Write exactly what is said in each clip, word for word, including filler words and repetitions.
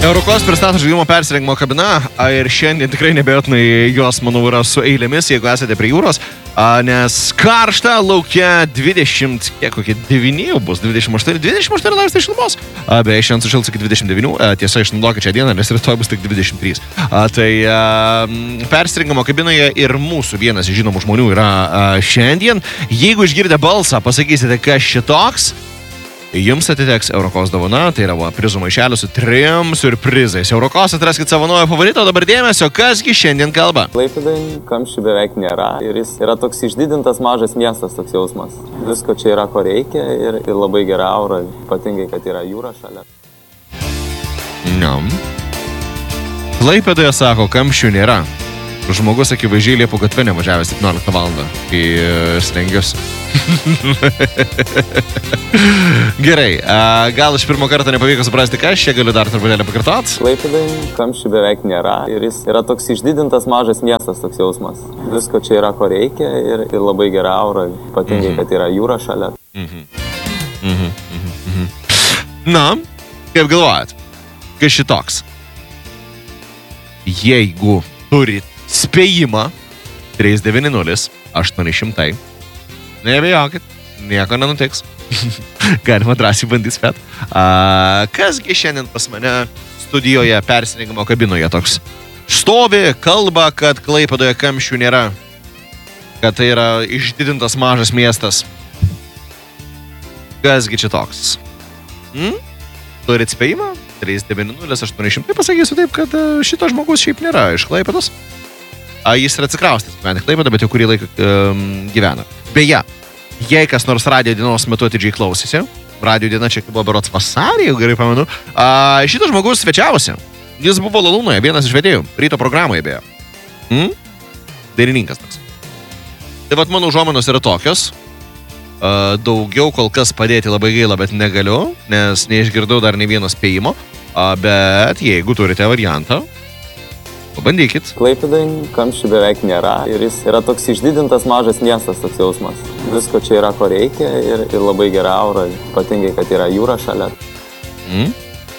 Eurocos pristato žaidimo persirengimo kabina ir šiandien tikrai nebejotinai jos, manau, yra su eilėmis, jeigu esate prie jūros, nes karšta laukia dvidešimt, kiek kokie devyni jau bus, dvidešimt aštuoni, dvidešimt aštuoni laipsniai šilumos, beje, šiandien sušils iki dvidešimt devynių, tiesa, išnaudokit šią dieną, nes rytoj bus tik dvidešimt trys. Tai persirengimo kabinoje ir mūsų vienas iš žinomų žmonių yra šiandien. Jeigu išgirdę balsą, pasakysite, kas šitoks, jums atiteks Eurocos dovana, tai yra va, prizų maišelis su trim surprizais. Eurocos atraskit savo naują favoritą, o dabar dėmesio, kasgi šiandien kalba. Klaipėdai kamščių beveik nėra ir jis yra toks išdidintas mažas miestas, toks jausmas. Visko čia yra, ko reikia ir, ir labai gera aura, ypatingai, kad yra jūra šalia. No. Klaipėdoje sako, kamščių nėra. Žmogus akivaizdžiai Liepų gatve nevažiavęs septynioliktą valandą į Stengius. Gerai, gal iš pirmo karto nepavyko suprasti, ką aš čia galiu dar truputėlį pakartot? Klaipėdai kamščių beveik nėra ir jis yra toks išdidintas mažas miestas, toks jausmas. Visko čia yra, ko reikia ir, ir labai gera aura, ypatingai, mm-hmm. kad yra jūra šalia. Mm-hmm. Mm-hmm. Mm-hmm. Na, kaip galvojat, kas šitoks? Jeigu turit spėjimą trys devyni nulis aštuoni šimtai. Nebijokit, nieko nenutiks. Galima drąsiai bandyti spėt. A, kasgi šiandien pas mane studijoje persirengimo kabinoje toks stovi, kalba, kad Klaipėdoje kamščių nėra, kad tai yra išdidintas mažas miestas. Kasgi čia toks? Hmm? Turit spėjimą? trys devyni nulis aštuoni šimtai. Pasakysiu taip, kad šitas žmogus šiaip nėra iš Klaipėdos. A, jis yra atsikraustęs gyventi Klaipėdą, bet jau kurį laiką um, gyvena. Beje, jei kas nors radijo dienos metu atidžiai klausėsi, radijo diena čia buvo berods vasarį, jau gerai pamenu, a, šitas žmogus svečiavosi. Jis buvo Lalūnoje, vienas iš vedėjų, ryto programoje beje. Hmm? Dainininkas toks. Tai vat mano užuominos yra tokios. A, daugiau kol kas padėti labai gaila, bet negaliu, nes neišgirdau dar nei vieno spėjimo. A, bet jeigu turite variantą, pabandykit. Klaipėdai kamščių beveik nėra ir jis yra toks išdidintas mažas miestas, toks jausmas. Visko čia yra, ko reikia ir, ir labai gera aura, ypatingai, kad yra jūra šalia. Mm.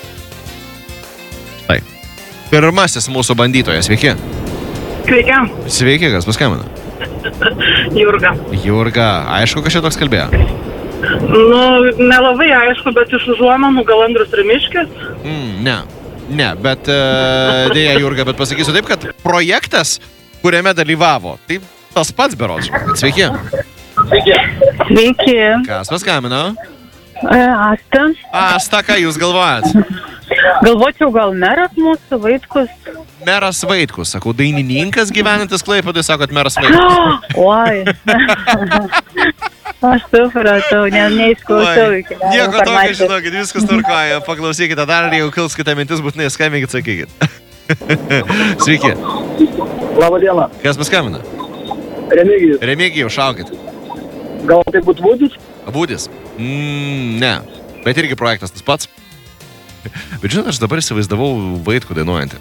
Tai. Pirmasis mūsų bandytojas, sveiki. Sveiki. Sveiki, kas paskambina? Jurga. Jurga, aišku, kas čia toks kalbėjo? Nu, nelabai aišku, bet iš užuomenų gal Andrius Rimiškis. Mm, ne. Ne, bet uh, dėja, Jurga, bet pasakysiu taip, kad projektas, kuriame dalyvavo, tai tas pats berods. Sveiki. Sveiki. Sveiki. Kas paskambino? Asta. Asta, ką jūs galvojat? Galvočiau, gal meras mūsų, Vaitkus. Meras Vaitkus, sakau, dainininkas gyvenantis Klaipėdoje, sakot, meras Vaitkus. Oi. Aš supratau, ne, neįsklausau iki galo. Nieko tokio, žinokit, viskas tvarkoja. Paklausykite dar, jeigu kils kita mintis, būtinai skambinkit, sakykit. Sveiki. Labą dieną. Kas paskambina? Remigijus. Remigijus, šaukit. Gal tai būtų Būdis? Būdis? Mm, ne, bet irgi projektas tas pats. Bet žinot, aš dabar įsivaizdavau Vaitkų dainuojantį.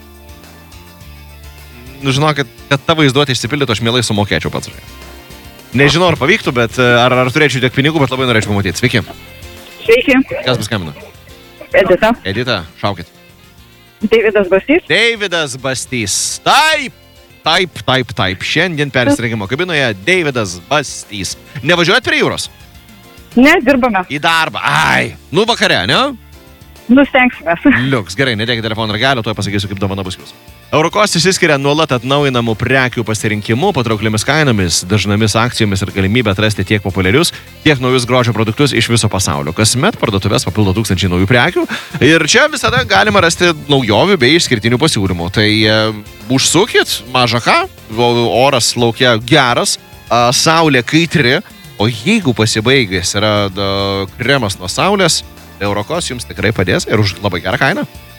Nu, žinokit, kad ta vaizduotė išsipildytų, aš mielai sumokėčiau pats. Nežinau, ar pavyktų, bet ar, ar turėčiau tiek pinigų, bet labai norėčiau pamatyti. Sveiki. Sveiki. Kas paskambino? Edita. Edita, šaukit. Deividas Bastys. Deividas Bastys. Taip, taip, taip, taip. Šiandien persirengimo kabinoje Deividas Bastys. Nevažiuojat prie jūros? Ne, dirbame. Į darbą. Ai, nu vakare, ne? Nustengsime. Liuks, gerai, nedėkit telefono ragelio, tuoj pasakysiu, kaip dovana bus jūs. Eurocos išsiskiria nuolat atnaujinamų prekių pasirinkimu, patraukliomis kainomis, dažnomis akcijomis ir galimybę atrasti tiek populiarius, tiek naujus grožio produktus iš viso pasaulio. Kasmet parduotuvės papildo tūkstančiai naujų prekių ir čia visada galima rasti naujovių bei išskirtinių pasiūlymų. Tai e, užsukit, maža ką, oras laukia geras, a, saulė kaitri, o jeigu pasibaigęs yra da, kremas nuo saulės, Eurocos jums tikrai padės ir už labai gerą kainą.